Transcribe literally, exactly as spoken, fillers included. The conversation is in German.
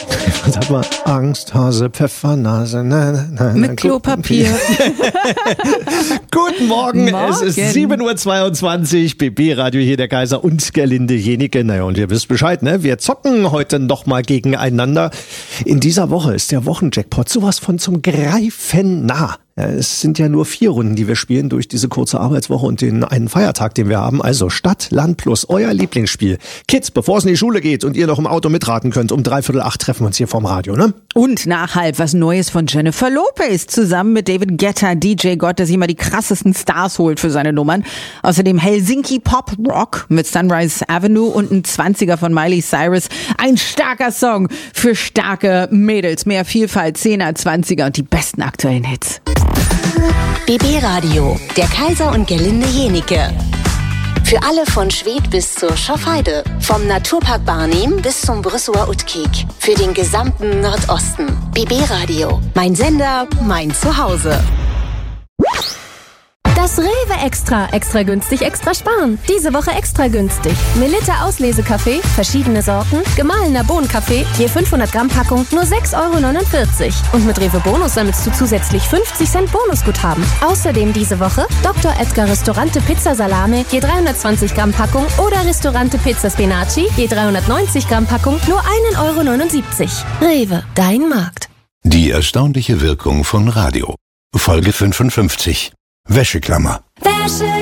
Sag mal, Angsthase, Pfeffernase, na, na, na, mit Klopapier. Guten Morgen. Morgen, es ist sieben Uhr zweiundzwanzig, B B-Radio hier, der Kaiser und Gerlinde Jenike. Naja, und ihr wisst Bescheid, ne? Wir zocken heute nochmal gegeneinander. In dieser Woche ist der Wochenjackpot sowas von zum Greifen nah. Ja, es sind ja nur vier Runden, die wir spielen durch diese kurze Arbeitswoche und den einen Feiertag, den wir haben. Also Stadt, Land plus euer Lieblingsspiel. Kids, bevor es in die Schule geht und ihr noch im Auto mitraten könnt, um dreiviertel acht treffen wir uns hier vorm Radio, ne? Und nach halb was Neues von Jennifer Lopez zusammen mit David Guetta, D J Gott, der sich immer die krassesten Stars holt für seine Nummern. Außerdem Helsinki Pop Rock mit Sunrise Avenue und ein zwanziger von Miley Cyrus. Ein starker Song für starke Mädels. Mehr Vielfalt, zehner, zwanziger und die besten aktuellen Hits. B B-Radio, der Kaiser und Gerlinde Jenike. Für alle von Schwedt bis zur Schafheide. Vom Naturpark Barnim bis zum Brüsseler Uttkik. Für den gesamten Nordosten. B B-Radio, mein Sender, mein Zuhause. Das Rewe Extra. Extra günstig, extra sparen. Diese Woche extra günstig. Melitta Auslesekaffee, verschiedene Sorten, gemahlener Bohnenkaffee, je fünfhundert Gramm Packung, nur sechs Euro neunundvierzig. Und mit Rewe Bonus sammelst du zusätzlich fünfzig Cent Bonusguthaben. Außerdem diese Woche Doktor Edgar Restaurante Pizza Salame, je dreihundertzwanzig Gramm Packung oder Restaurante Pizza Spinaci, je dreihundertneunzig Gramm Packung, nur ein Euro neunundsiebzig. Rewe, dein Markt. Die erstaunliche Wirkung von Radio. Folge fünfundfünfzig. Wäscheklammer. Wäsche